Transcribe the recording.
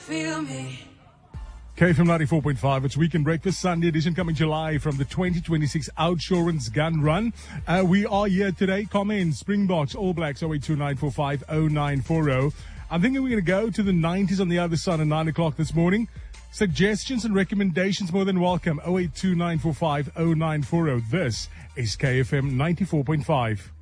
feel me. KFM 94.5, it's Weekend Breakfast, Sunday edition coming July from the 2026 Outsurance Gun Run. We are here today. Comments, Springboks, All Blacks, 0829450940. I'm thinking we're going to go to the 90s on the other side at 9 o'clock this morning. Suggestions and recommendations more than welcome. 0829450940. This is KFM 94.5.